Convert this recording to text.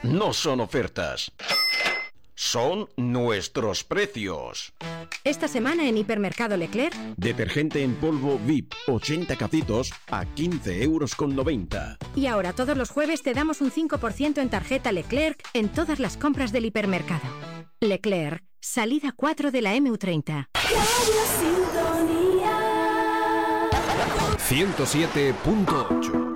no son ofertas. Son nuestros precios. Esta semana en Hipermercado Leclerc. Detergente en polvo VIP 80 cacitos a 15,90 €. Y ahora todos los jueves te damos un 5% en tarjeta Leclerc en todas las compras del hipermercado. Leclerc, salida 4 de la MU30. 107.8